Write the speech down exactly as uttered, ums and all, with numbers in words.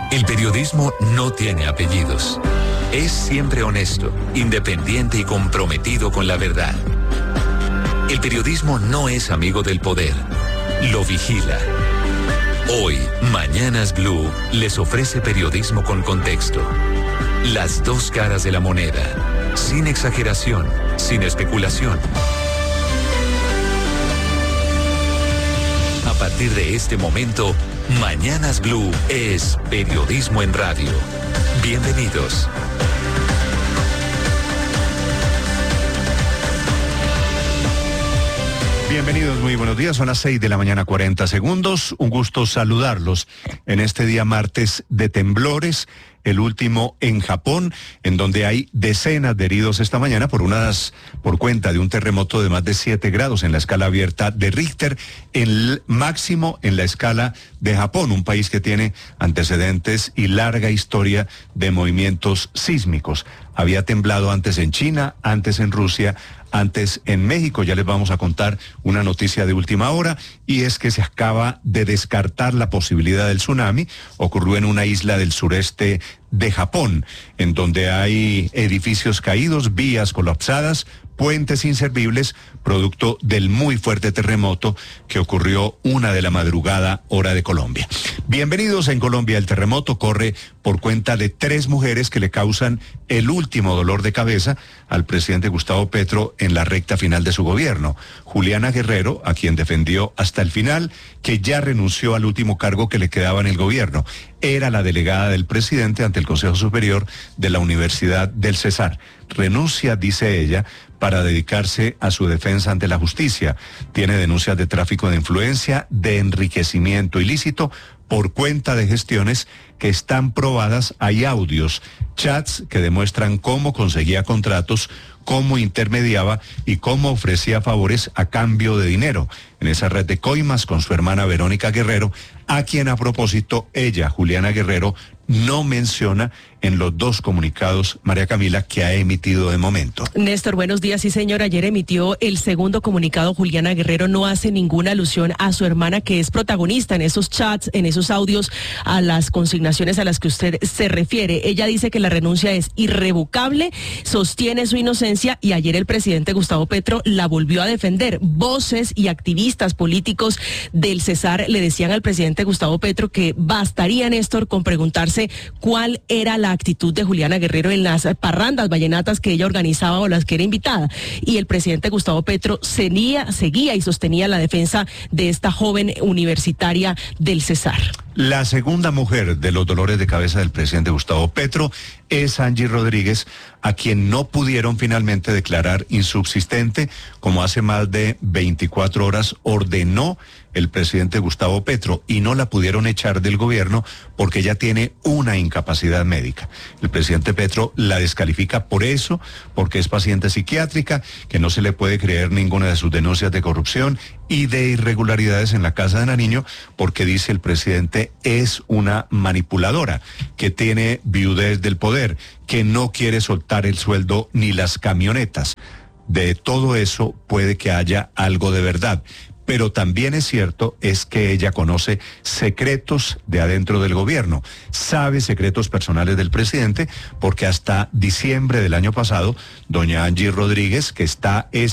El periodismo no tiene apellidos. Es siempre honesto, independiente y comprometido con la verdad. El periodismo no es amigo del poder, lo vigila. Hoy, Mañanas Blue les ofrece periodismo con contexto. Las dos caras de la moneda, sin exageración, sin especulación. A partir de este momento, Mañanas Blue es periodismo en radio. Bienvenidos. Bienvenidos, muy buenos días. Son las seis de la mañana, cuarenta segundos. Un gusto saludarlos en este día martes de temblores, el último en Japón, en donde hay decenas de heridos esta mañana por unas, por cuenta de un terremoto de más de siete grados en la escala abierta de Richter, el máximo en la escala de Japón, un país que tiene antecedentes y larga historia de movimientos sísmicos. Había temblado antes en China, antes en Rusia, antes en México. Ya les vamos a contar una noticia de última hora, y es que se acaba de descartar la posibilidad del tsunami. Ocurrió en una isla del sureste de Japón, en donde hay edificios caídos, vías colapsadas, puentes inservibles, producto del muy fuerte terremoto que ocurrió una de la madrugada, hora de Colombia. Bienvenidos. En Colombia el terremoto corre por cuenta de tres mujeres que le causan el último dolor de cabeza al presidente Gustavo Petro en la recta final de su gobierno. Juliana Guerrero, a quien defendió hasta el final, que ya renunció al último cargo que le quedaba en el gobierno. Era la delegada del presidente ante el Consejo Superior de la Universidad del Cesar. Renuncia, dice ella, para dedicarse a su defensa ante la justicia. Tiene denuncias de tráfico de influencia, de enriquecimiento ilícito por cuenta de gestiones que están probadas. Hay audios, chats que demuestran cómo conseguía contratos, cómo intermediaba y cómo ofrecía favores a cambio de dinero en esa red de coimas con su hermana Verónica Guerrero, a quien a propósito ella, Juliana Guerrero, no menciona en los dos comunicados, María Camila, que ha emitido de momento. Néstor, buenos días. Sí, señor, ayer emitió el segundo comunicado. Juliana Guerrero no hace ninguna alusión a su hermana, que es protagonista en esos chats, en esos audios, a las consignaciones a las que usted se refiere. Ella dice que la renuncia es irrevocable, sostiene su inocencia, y ayer el presidente Gustavo Petro la volvió a defender. Voces y activistas políticos del Cesar le decían al presidente Gustavo Petro que bastaría, Néstor, con preguntarse cuál era la actitud de Juliana Guerrero en las parrandas vallenatas que ella organizaba o las que era invitada. Y el presidente Gustavo Petro seguía, seguía y sostenía la defensa de esta joven universitaria del Cesar. La segunda mujer de los dolores de cabeza del presidente Gustavo Petro es Angie Rodríguez, a quien no pudieron finalmente declarar insubsistente, como hace más de veinticuatro horas ordenó el presidente Gustavo Petro, y no la pudieron echar del gobierno porque ella tiene una incapacidad médica. El presidente Petro la descalifica por eso, porque es paciente psiquiátrica, que no se le puede creer ninguna de sus denuncias de corrupción y de irregularidades en la Casa de Nariño, porque dice el presidente es una manipuladora, que tiene viudez del poder, que no quiere soltar el sueldo ni las camionetas. De todo eso puede que haya algo de verdad, pero también es cierto es que ella conoce secretos de adentro del gobierno, sabe secretos personales del presidente, porque hasta diciembre del año pasado, doña Angie Rodríguez, que está es